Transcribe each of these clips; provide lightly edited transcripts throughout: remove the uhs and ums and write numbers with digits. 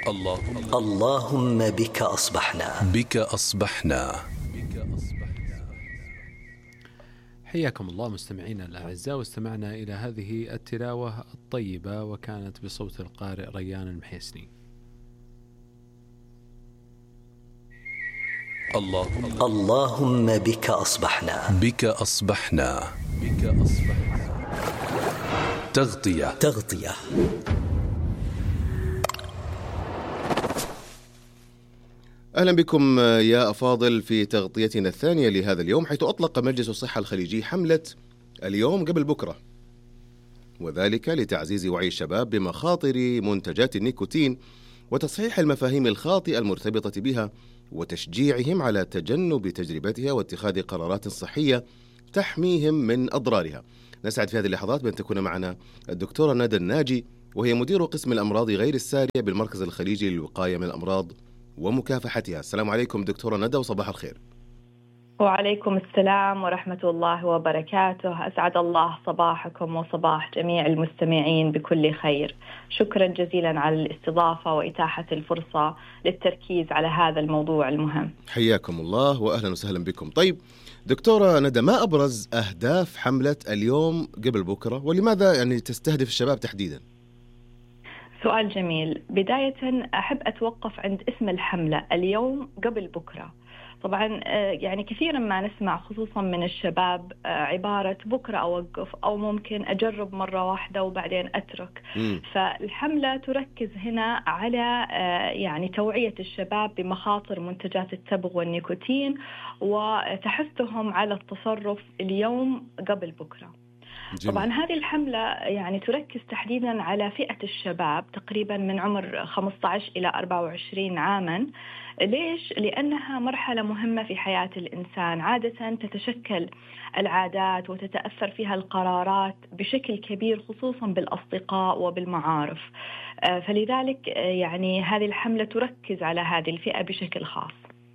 اللهم بك أصبحنا. حياكم الله مستمعينا الأعزاء، واستمعنا إلى هذه التلاوة الطيبة وكانت بصوت القارئ ريان المحيسني. اللهم بك أصبحنا. تغطية. أهلا بكم يا أفاضل في تغطيتنا الثانية لهذا اليوم، حيث أطلق مجلس الصحة الخليجي حملة اليوم قبل بكرة، وذلك لتعزيز وعي الشباب بمخاطر منتجات النيكوتين وتصحيح المفاهيم الخاطئة المرتبطة بها وتشجيعهم على تجنب تجربتها واتخاذ قرارات صحية تحميهم من أضرارها. نسعد في هذه اللحظات بأن تكون معنا الدكتورة ندى الناجي، وهي مدير قسم الأمراض غير السارية بالمركز الخليجي للوقاية من الأمراض ومكافحتها. السلام عليكم دكتورة ندى وصباح الخير. وعليكم السلام ورحمة الله وبركاته. أسعد الله صباحكم وصباح جميع المستمعين بكل خير. شكرا جزيلا على الاستضافة وإتاحة الفرصة للتركيز على هذا الموضوع المهم. حياكم الله وأهلا وسهلا بكم. طيب دكتورة ندى، ما أبرز أهداف حملة اليوم قبل بكرة، ولماذا تستهدف الشباب تحديدا؟ سؤال جميل. بداية أحب أتوقف عند اسم الحملة اليوم قبل بكرة. طبعا كثيرا ما نسمع خصوصا من الشباب عبارة بكرة أوقف، أو ممكن أجرب مرة واحدة وبعدين أترك. فالحملة تركز هنا على توعية الشباب بمخاطر منتجات التبغ والنيكوتين وتحثهم على التصرف اليوم قبل بكرة. جميل. طبعا هذه الحملة تركز تحديدا على فئة الشباب تقريبا من عمر 15 إلى 24 عاما. ليش؟ لأنها مرحلة مهمة في حياة الإنسان، عادة تتشكل العادات وتتأثر فيها القرارات بشكل كبير خصوصا بالأصدقاء وبالمعارف. فلذلك هذه الحملة تركز على هذه الفئة بشكل خاص.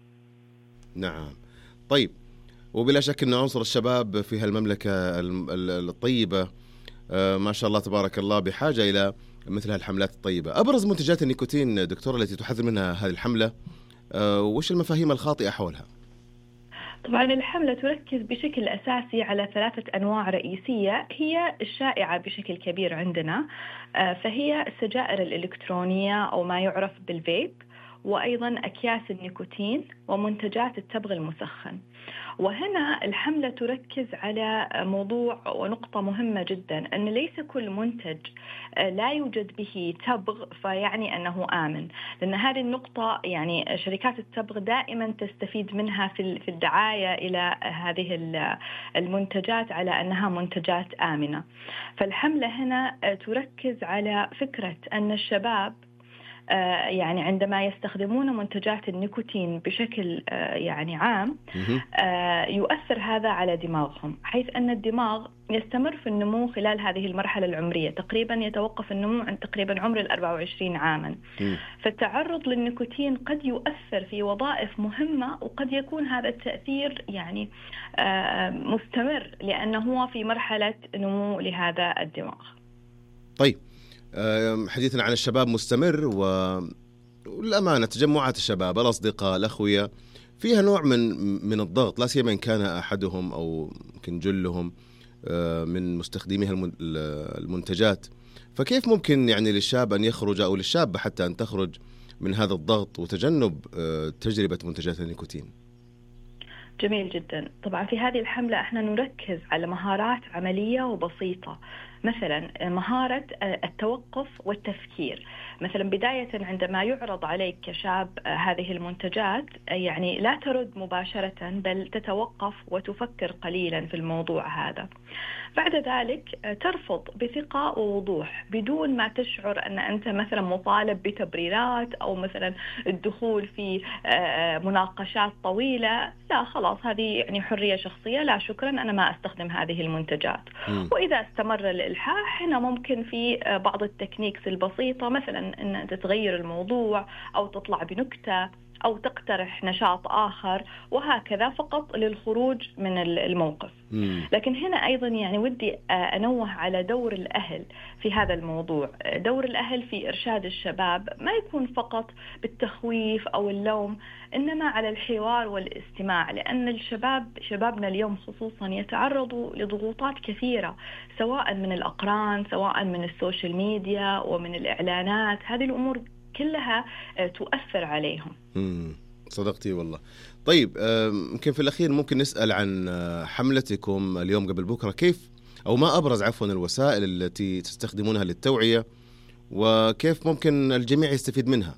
نعم. طيب، وبلا شك أن عنصر الشباب في هالمملكة الطيبة ما شاء الله تبارك الله بحاجة إلى مثل هالحملات الطيبة. أبرز منتجات النيكوتين دكتورة التي تحذر منها هذه الحملة، وش المفاهيم الخاطئة حولها؟ طبعا الحملة تركز بشكل أساسي على 3 أنواع رئيسية هي الشائعة بشكل كبير عندنا، فهي السجائر الإلكترونية أو ما يعرف بالفيب، وأيضا أكياس النيكوتين ومنتجات التبغ المسخن. وهنا الحملة تركز على موضوع ونقطة مهمة جدا، أن ليس كل منتج لا يوجد به تبغ فيعني أنه آمن، لأن هذه النقطة شركات التبغ دائما تستفيد منها في الدعاية إلى هذه المنتجات على أنها منتجات آمنة. فالحملة هنا تركز على فكرة أن الشباب عندما يستخدمون منتجات النيكوتين بشكل عام يؤثر هذا على دماغهم، حيث أن الدماغ يستمر في النمو خلال هذه المرحلة العمرية، تقريبا يتوقف النمو عند تقريبا عمر 24 عاما. فالتعرض للنيكوتين قد يؤثر في وظائف مهمة، وقد يكون هذا التأثير مستمر لأنه هو في مرحلة نمو لهذا الدماغ. طيب، حديثنا عن الشباب مستمر، والأمانة تجمعات الشباب الأصدقاء الأخوية فيها نوع من الضغط، لا سيما إن كان أحدهم أو يمكن جلهم من مستخدميها المنتجات. فكيف ممكن للشاب أن يخرج، أو للشابة حتى أن تخرج من هذا الضغط وتجنب تجربة منتجات النيكوتين؟ جميل جدا. طبعا في هذه الحملة احنا نركز على مهارات عملية وبسيطة، مثلا مهارة التوقف والتفكير. مثلا بداية عندما يعرض عليك كشاب هذه المنتجات لا ترد مباشرة، بل تتوقف وتفكر قليلا في الموضوع هذا. بعد ذلك ترفض بثقة ووضوح بدون ما تشعر أن أنت مثلا مطالب بتبريرات أو مثلا الدخول في مناقشات طويلة. لا، خلاص هذه حرية شخصية، لا شكرا أنا ما أستخدم هذه المنتجات. وإذا استمر الإلحاح هنا ممكن في بعض التكنيكس البسيطة، مثلا أن تتغير الموضوع أو تطلع بنكتة أو تقترح نشاط آخر، وهكذا فقط للخروج من الموقف. لكن هنا أيضا يعني ودي أنوه على دور الأهل في هذا الموضوع. دور الأهل في إرشاد الشباب ما يكون فقط بالتخويف أو اللوم، إنما على الحوار والاستماع، لأن شبابنا اليوم خصوصا يتعرضوا لضغوطات كثيرة، سواء من الأقران، سواء من السوشيال ميديا ومن الإعلانات. هذه الأمور كلها تؤثر عليهم. صدقتي والله. طيب يمكن في الأخير ممكن نسأل عن حملتكم اليوم قبل بكرة، كيف أو ما أبرز الوسائل التي تستخدمونها للتوعية، وكيف ممكن الجميع يستفيد منها؟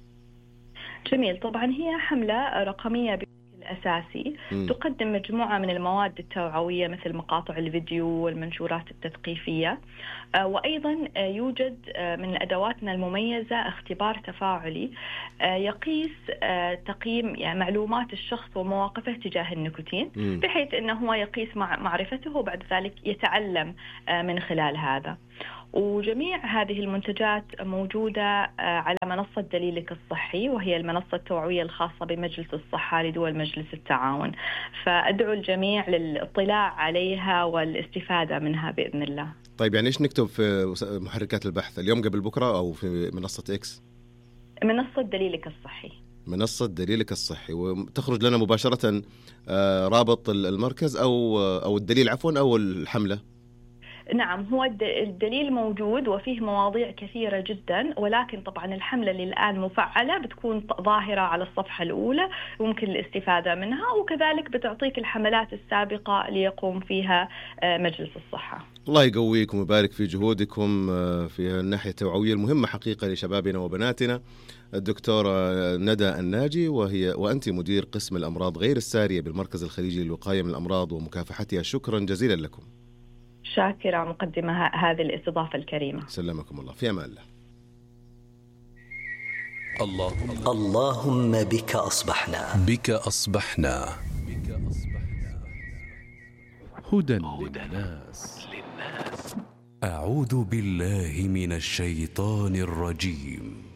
جميل. طبعا هي حملة رقمية بشكل أساسي، تقدم مجموعة من المواد التوعوية مثل مقاطع الفيديو والمنشورات التثقيفية، وأيضا يوجد من أدواتنا المميزة اختبار تفاعلي يقيس تقييم يعني معلومات الشخص ومواقفه تجاه النيكوتين، بحيث أنه هو يقيس معرفته وبعد ذلك يتعلم من خلال هذا. وجميع هذه المنتجات موجودة على منصة دليلك الصحي، وهي المنصة التوعوية الخاصة بمجلس الصحة لدول مجلس التعاون، فأدعو الجميع للاطلاع عليها والاستفادة منها بإذن الله. طيب يعني إيش نكتب في محركات البحث اليوم قبل بكرة أو في منصة إكس؟ منصة دليلك الصحي. منصة دليلك الصحي، وتخرج لنا مباشرة رابط المركز أو الدليل عفوا أو الحملة؟ نعم، هو الدليل موجود وفيه مواضيع كثيرة جدا، ولكن طبعا الحملة اللي الآن مفعلة بتكون ظاهرة على الصفحة الأولى وممكن الاستفادة منها، وكذلك بتعطيك الحملات السابقة ليقوم فيها مجلس الصحة. الله يقويكم ويبارك في جهودكم في الناحية التوعوية المهمة حقيقة لشبابنا وبناتنا. الدكتورة ندى الناجي، وأنت مدير قسم الأمراض غير السارية بالمركز الخليجي للوقاية من الأمراض ومكافحتها، شكرا جزيلا لكم. شاكرة مقدمة هذه الاستضافة الكريمة. سلمكم الله، في أمان الله. اللهم بك أصبحنا هدى للناس. أعوذ بالله من الشيطان الرجيم.